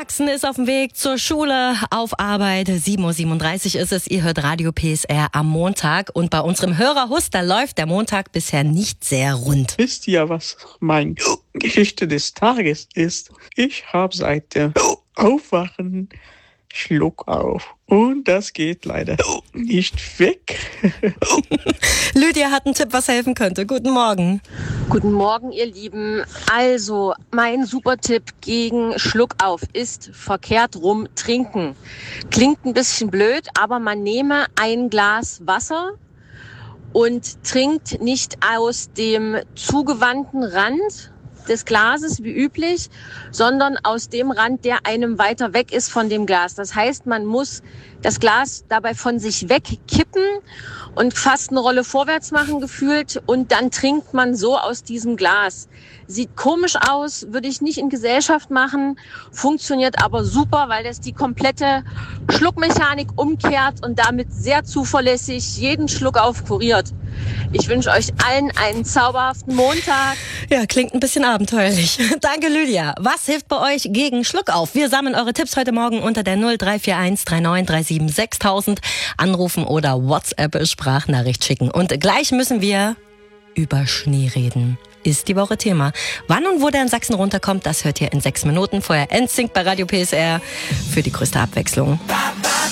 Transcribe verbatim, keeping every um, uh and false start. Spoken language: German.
Sachsen ist auf dem Weg zur Schule, auf Arbeit. sieben Uhr siebenunddreißig ist es. Ihr hört Radio P S R am Montag. Und bei unserem Hörerhus, da läuft der Montag bisher nicht sehr rund. Wisst ihr, was meine Geschichte des Tages ist? Ich habe seit dem Aufwachen Schluck auf. Und das geht leider nicht weg. Lydia hat einen Tipp, was helfen könnte. Guten Morgen. Guten Morgen, ihr Lieben. Also, mein Supertipp gegen Schluckauf ist verkehrt rum trinken. Klingt ein bisschen blöd, aber man nehme ein Glas Wasser und trinkt nicht aus dem zugewandten Rand des Glases wie üblich, sondern aus dem Rand, der einem weiter weg ist von dem Glas. Das heißt, man muss das Glas dabei von sich wegkippen und fast eine Rolle vorwärts machen gefühlt und dann trinkt man so aus diesem Glas. Sieht komisch aus, würde ich nicht in Gesellschaft machen, funktioniert aber super, weil das die komplette Schluckmechanik umkehrt und damit sehr zuverlässig jeden Schluck aufkuriert. Ich wünsche euch allen einen zauberhaften Montag. Ja, klingt ein bisschen abenteuerlich. Danke, Lydia. Was hilft bei euch gegen Schluckauf? Wir sammeln eure Tipps heute Morgen unter der null drei vier eins drei neun drei sieben sechstausend. Anrufen oder WhatsApp-Sprachnachricht schicken. Und gleich müssen wir über Schnee reden. Ist die Woche Thema. Wann und wo der in Sachsen runterkommt, das hört ihr in sechs Minuten. Vorher N Sync bei Radio P S R für die größte Abwechslung.